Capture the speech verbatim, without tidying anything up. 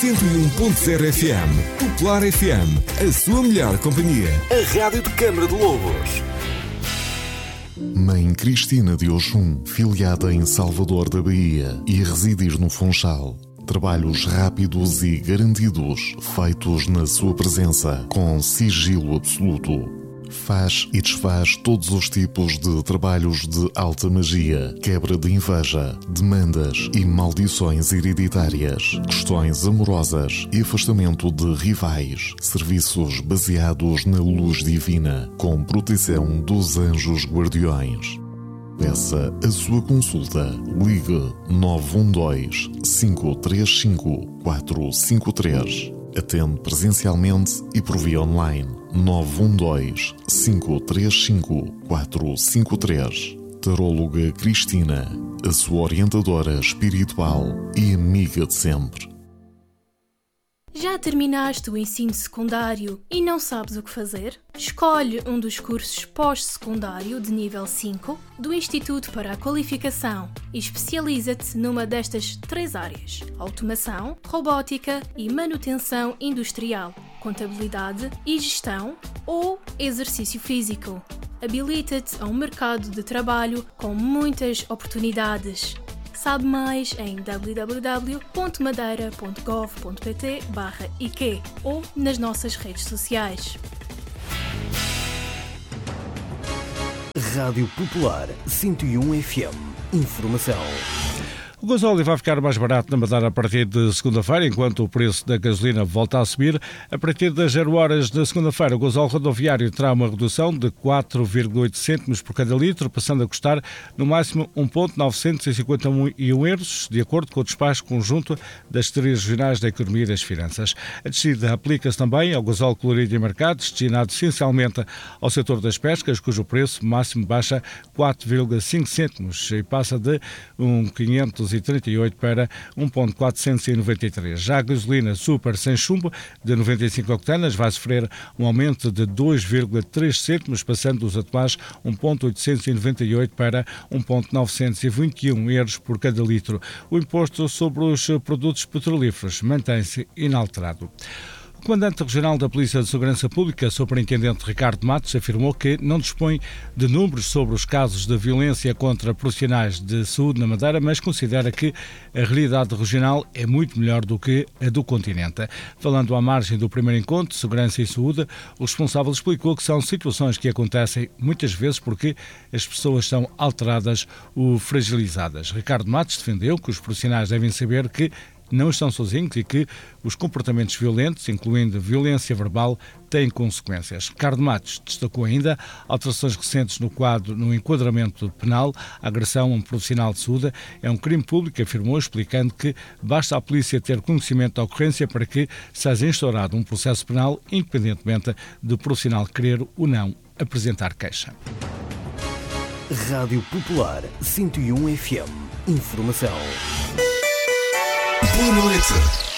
cento e um ponto zero F M. Popular F M, a sua melhor companhia. A rádio de Câmara de Lobos. Mãe Cristina de Oxum, filiada em Salvador da Bahia e residir no Funchal. Trabalhos rápidos e garantidos, feitos na sua presença, com sigilo absoluto. Faz e desfaz todos os tipos de trabalhos de alta magia, quebra de inveja, demandas e maldições hereditárias, questões amorosas e afastamento de rivais, serviços baseados na luz divina, com proteção dos anjos guardiões. Peça a sua consulta. Ligue nove um dois, cinco três cinco, quatro cinco três. Atende presencialmente e por via online. nove um dois, cinco três cinco, quatro cinco três. Taróloga Cristina, a sua orientadora espiritual e amiga de sempre. Já terminaste o ensino secundário e não sabes o que fazer? Escolhe um dos cursos pós-secundário de nível cinco do Instituto para a Qualificação e especializa-te numa destas três áreas: automação, robótica e manutenção industrial, contabilidade e gestão ou exercício físico. Habilita-te a um mercado de trabalho com muitas oportunidades. Sabe mais em w w w ponto madeira ponto gov ponto pt barra I Q ou nas nossas redes sociais. Rádio Popular cento e um F M. Informação. O gasóleo vai ficar mais barato na Madeira a partir de segunda-feira, enquanto o preço da gasolina volta a subir. A partir das zero horas da segunda-feira, o gasóleo rodoviário terá uma redução de quatro vírgula oito cêntimos por cada litro, passando a custar no máximo um vírgula novecentos e cinquenta e um euros, de acordo com o despacho conjunto das Secretarias Regionais da Economia e das Finanças. A descida aplica-se também ao gasóleo colorido em mercado, destinado essencialmente ao setor das pescas, cujo preço máximo baixa quatro vírgula cinco cêntimos e passa de um quinhentos e trinta e oito para um vírgula quatrocentos e noventa e três. Já a gasolina super sem chumbo de noventa e cinco octanas vai sofrer um aumento de dois vírgula três cêntimos, passando dos atuais um vírgula oitocentos e noventa e oito para um vírgula novecentos e vinte e um euros por cada litro. O imposto sobre os produtos petrolíferos mantém-se inalterado. O comandante regional da Polícia de Segurança Pública, superintendente Ricardo Matos, afirmou que não dispõe de números sobre os casos de violência contra profissionais de saúde na Madeira, mas considera que a realidade regional é muito melhor do que a do continente. Falando à margem do primeiro encontro, Segurança e Saúde, o responsável explicou que são situações que acontecem muitas vezes porque as pessoas são alteradas ou fragilizadas. Ricardo Matos defendeu que os profissionais devem saber que não estão sozinhos e que os comportamentos violentos, incluindo violência verbal, têm consequências. Ricardo Matos destacou ainda alterações recentes no quadro, no enquadramento penal. A agressão a um profissional de saúde é um crime público, afirmou, explicando que basta a polícia ter conhecimento da ocorrência para que seja instaurado um processo penal, independentemente do profissional querer ou não apresentar queixa. Rádio Popular cento e um F M. Informação. Boa noite.